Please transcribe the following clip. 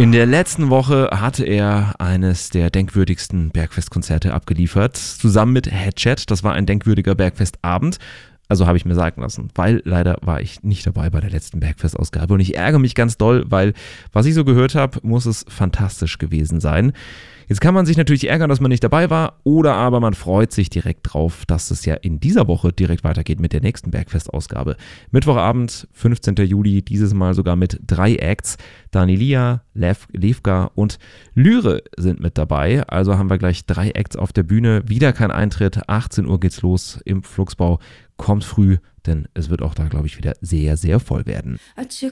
In der letzten Woche hatte er eines der denkwürdigsten Bergfestkonzerte abgeliefert, zusammen mit Headchat. Das war ein denkwürdiger Bergfestabend. Also habe ich mir sagen lassen, weil leider war ich nicht dabei bei der letzten Bergfest-Ausgabe und ich ärgere mich ganz doll, weil was ich so gehört habe, muss es fantastisch gewesen sein. Jetzt kann man sich natürlich ärgern, dass man nicht dabei war, oder aber man freut sich direkt drauf, dass es ja in dieser Woche direkt weitergeht mit der nächsten Bergfest-Ausgabe. Mittwochabend, 15. Juli, dieses Mal sogar mit 3 Acts. Danilia, Levka und Lyre sind mit dabei. Also haben wir gleich 3 Acts auf der Bühne. Wieder kein Eintritt, 18 Uhr geht's los im Flugsbau. Kommt früh, denn es wird auch da, glaube ich, wieder sehr, sehr voll werden. I